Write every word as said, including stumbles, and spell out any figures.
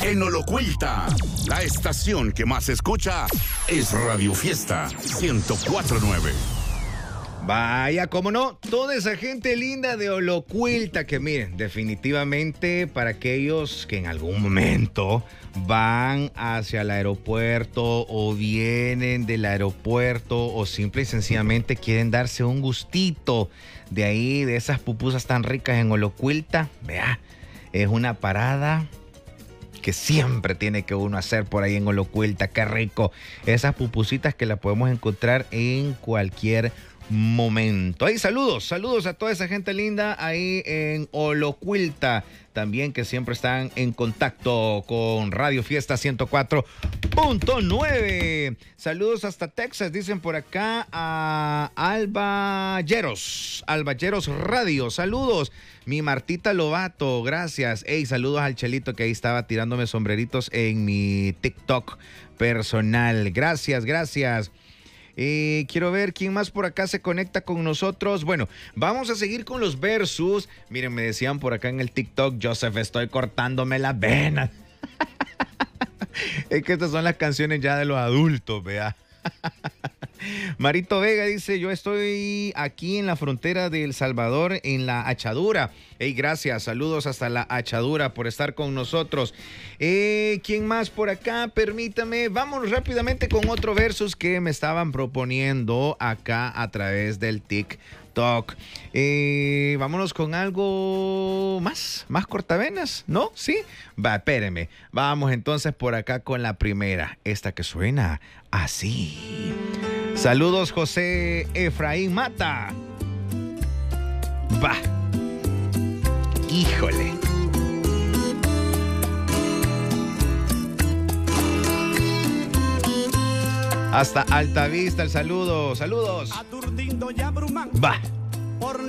En Olocuilta, la estación que más se escucha es Radio Fiesta ciento cuatro punto nueve. Vaya, cómo no, toda esa gente linda de Olocuilta que miren, definitivamente para aquellos que en algún momento van hacia el aeropuerto o vienen del aeropuerto o simple y sencillamente quieren darse un gustito de ahí, de esas pupusas tan ricas en Olocuilta, vea, es una parada que siempre tiene que uno hacer por ahí en Olocuilta. Qué rico, esas pupusitas que las podemos encontrar en cualquier momento. Ahí saludos, saludos a toda esa gente linda ahí en Olocuilta, también que siempre están en contacto con Radio Fiesta ciento cuatro punto nueve. Saludos hasta Texas, dicen por acá a Alballeros, Alballeros Radio, saludos. Mi Martita Lobato, gracias. Hey, saludos al Chelito que ahí estaba tirándome sombreritos en mi TikTok personal. Gracias, gracias. Eh, quiero ver quién más por acá se conecta con nosotros. Bueno, vamos a seguir con los versus. Miren, me decían por acá en el TikTok, Joseph, estoy cortándome las venas. Es que estas son las canciones ya de los adultos, vea. Marito Vega dice, yo estoy aquí en la frontera de El Salvador, en la Achadura. Hey, gracias, saludos hasta la Achadura por estar con nosotros. Eh, ¿Quién más por acá? Permítame, vamos rápidamente con otro versus que me estaban proponiendo acá a través del TikTok. Eh, vámonos con algo más, más cortavenas, ¿no? ¿Sí? Va, espéreme. Vamos entonces por acá con la primera, esta que suena así. Saludos, José Efraín Mata. Va. Híjole. Hasta Altavista el saludo. Saludos. Va.